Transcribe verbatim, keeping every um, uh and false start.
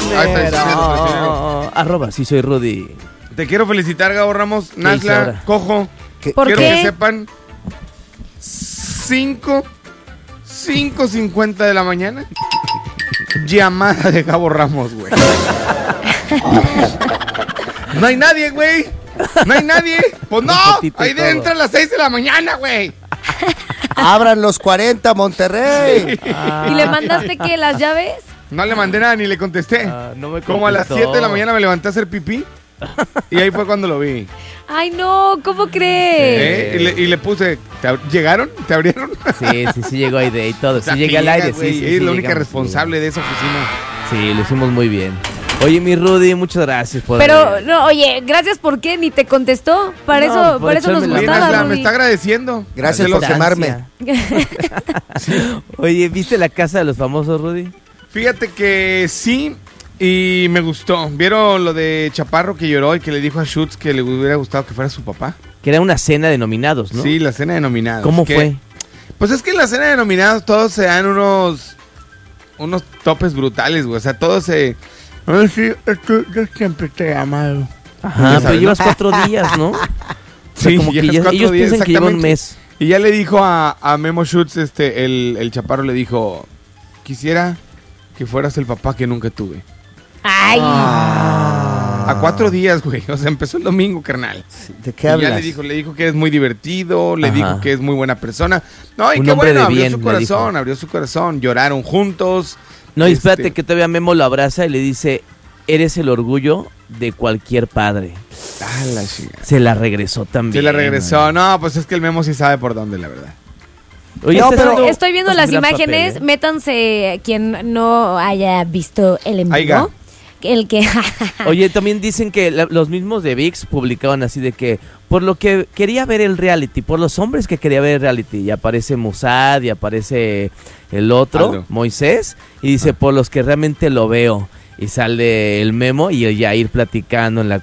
Ahí está, está bien, Oh, arroba, sí soy Rudy. Te quiero felicitar, Gabo Ramos. hice Nazla, ahora? Cojo. ¿Qué? ¿Por Quiero qué? que sepan. cinco, cinco cincuenta de la mañana. Llamada de Gabo Ramos, güey. No hay nadie, güey. No hay nadie. Pues no. fotito y Ahí todo. entra a las seis de la mañana, güey. Abran los cuarenta, Monterrey. ¿Y le mandaste qué? ¿Las llaves? No le mandé nada ni le contesté. Ah, no me Como a las contestó. siete de la mañana me levanté a hacer pipí. Y ahí fue cuando lo vi. Ay, no, ¿cómo crees? ¿Eh? Y, le, y le puse, ¿te ab- ¿llegaron? ¿Te abrieron? Sí, sí, sí llegó ahí de y todo. O sea, Sí que llegué al llega, aire, güey, sí, sí. Es sí, la única llegamos, responsable de esa oficina. Sí. Sí, lo hicimos muy bien. Oye, mi Rudy, muchas gracias por... Pero, no, oye, gracias por qué, ni te contestó. Para No, eso, por por eso nos echarme la Bien, gustaba, Nazla, me Rudy. está agradeciendo. Gracias Se por lo- quemarme. Oye, ¿viste La Casa de los Famosos, Rudy? Fíjate que sí, y me gustó. ¿Vieron lo de Chaparro que lloró y que le dijo a Schutz que le hubiera gustado que fuera su papá? Que era una cena de nominados, ¿no? Sí, la cena de nominados. ¿Cómo Que- fue? Pues es que en la cena de nominados todos se dan unos unos topes brutales, güey. O sea, todos se... Ay, sí, es que yo siempre te he amado. Ajá, Ya pero sabes, llevas cuatro días, ¿no? O sea, Sí, como que llevas ya- cuatro ellos días, piensan que lleva un exactamente. mes. Y ya le dijo a, a Memo Schutz, este, el, el Chaparro le dijo, quisiera que fueras el papá que nunca tuve. Ay, A cuatro días, güey. O sea, empezó el domingo, carnal. ¿De Y qué ya hablas? le dijo, le dijo que es muy divertido, le Ajá. dijo que es muy buena persona. No, y Un qué hombre bueno, de abrió bien, su le corazón, dijo. abrió su corazón. Lloraron juntos. No, y Este, espérate que todavía Memo lo abraza y le dice, eres el orgullo de cualquier padre. Ah, la chica. Se la regresó también. Se la regresó. güey. No, pues es que el Memo sí sabe por dónde, la verdad. Oye, No, está pero- haciendo- estoy viendo hace un las gran imágenes. papel, ¿eh? Métanse quien no haya visto el en Aiga. vivo. El que... Oye, también dicen que la- los mismos de V I X publicaban así de que por lo que quería ver el reality, por los hombres que quería ver el reality, y aparece Musad y aparece el otro, Aldo. Moisés, y dice por los que realmente lo veo. Y sale el Memo y el Yair platicando en la